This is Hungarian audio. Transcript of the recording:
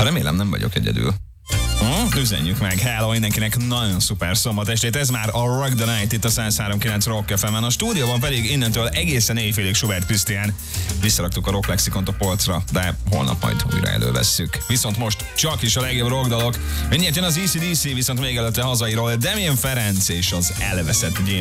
Remélem nem vagyok egyedül. Üzenjük meg, hello mindenkinek, nagyon szuper szombat estét, ez már a Rock the Night itt a 103.9 Rock FM-en, a stúdióban pedig innentől egészen éjfélig Schubert Krisztián. Visszaraktuk a Rock Lexikont a polcra, de holnap majd újra elővesszük. Viszont most csak is a legjobb rockdalok. Mindjárt jön az AC/DC, viszont még előtte hazairól Damien Ferenc és az elveszett